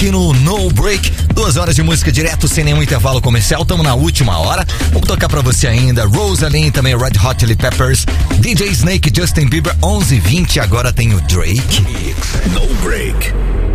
aqui no No Break. 2 horas de música direto, sem nenhum intervalo comercial. Tamo na última hora. Vamos tocar pra você ainda Rosaline, também Red Hot Chili Peppers, DJ Snake, Justin Bieber, 11h20. Agora tem o Drake. No Break.